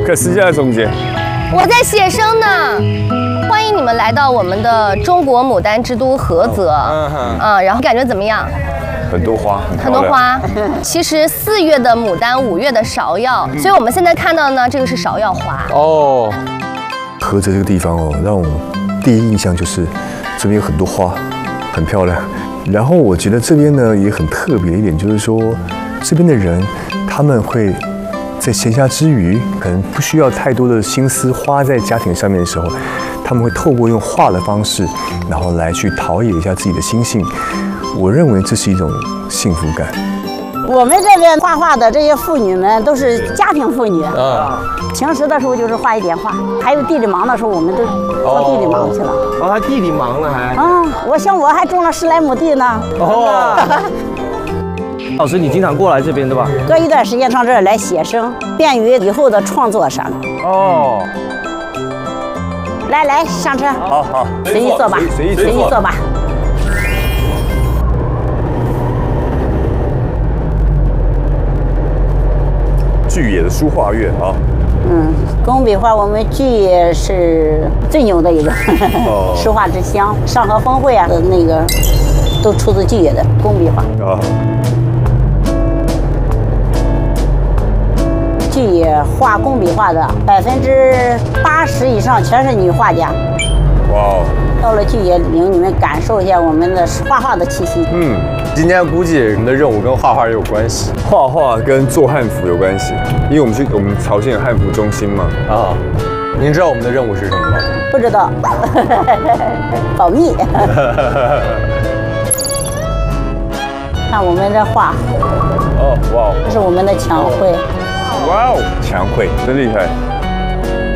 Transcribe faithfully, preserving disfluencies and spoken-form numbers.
可私下在中间。 我在写生呢。欢迎你们来到我们的中国牡丹之都菏泽。嗯哼。啊，然后感觉怎么样？ 很多花， 很多花。其实四月的牡丹，五月的芍药，所以我们现在看到呢，这个是芍药花。 哦。 菏泽这个地方哦，让我第一印象就是这边有很多花，很漂亮。然后我觉得这边呢也很特别一点，就是说这边的人他们会在闲暇之余，可能不需要太多的心思花在家庭上面的时候，他们会透过用画的方式，然后来去陶冶一下自己的心性。我认为这是一种幸福感。 我们这边画画的这些妇女们都是家庭妇女啊，平时的时候就是画一点画，还有地里忙的时候，我们都到地里忙去了。 哦，他地里忙了还？ 啊，我像我还种了十来亩地呢。哦。 老师，你经常过来这边对吧？ 隔一段时间上这儿来写生，便于以后的创作上。 哦。 来来，上车。 好好， 随意坐吧， 随意随意坐吧。 巨野的书画院啊。 嗯，工笔画我们巨野是最牛的一个，哦、书画之乡，上合峰会啊的那个都出自巨野的工笔画。啊。巨野画工笔画的百分之八十以上全是女画家。哇哦！到了巨野，领你们感受一下我们的画画的气息。 嗯，今天估计我们的任务跟画画也有关系，画画跟做汉服有关系，因为我们去我们朝鲜汉服中心嘛。啊，您知道我们的任务是什么吗？ 不知道，保密。看我们的画。 哦，哇！ 这是我们的墙绘。 哇哦，墙绘真厉害。